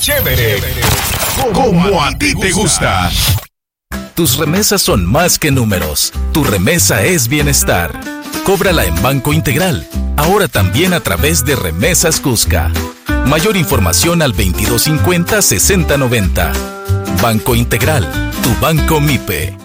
Chévere, como a ti te gusta. Tus remesas son más que números. Tu remesa es bienestar. Cóbrala en Banco Integral. Ahora también a través de Remesas Cusca. Mayor información al 2250-6090. Banco Integral, tu banco MIPE.